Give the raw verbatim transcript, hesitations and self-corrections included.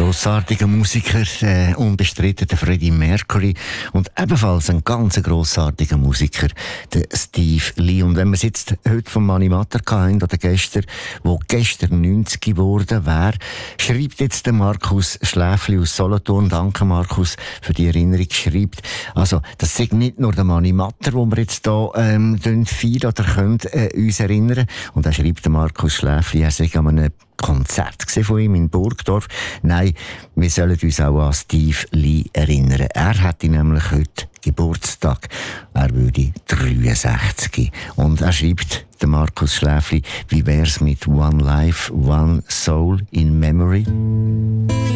grossartiger Musiker, äh, unbestritten der Freddie Mercury und ebenfalls ein ganz grossartiger Musiker, der Steve Lee. Und wenn wir es jetzt heute vom Mani Matter hatten, oder gestern, wo gestern neunzig geworden wäre, schreibt jetzt der Markus Schläfli aus Solothurn, danke Markus für die Erinnerung, schreibt, also das ist nicht nur der Mani Matter, wo wir jetzt hier ähm, feiern oder können, äh, uns erinnern. Und er schreibt der Markus Schläfli, er sei an einem Konzert von ihm in Burgdorf. Nein, wir sollen uns auch an Steve Lee erinnern. Er hätte nämlich heute Geburtstag. Er würde dreiundsechzig. Und er schreibt, der Markus Schläfli, wie wär's mit One Life, One Soul in Memory?